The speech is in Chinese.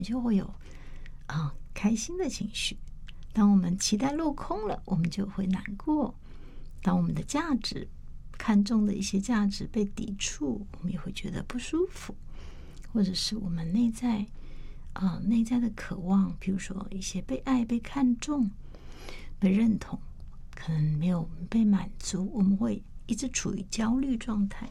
就会有开心的情绪。当我们期待落空了，我们就会难过。当我们的价值看重的一些价值被抵触，我们也会觉得不舒服。或者是我们内在的渴望，比如说一些被爱、被看重、被认同，可能没有被满足，我们会一直处于焦虑状态。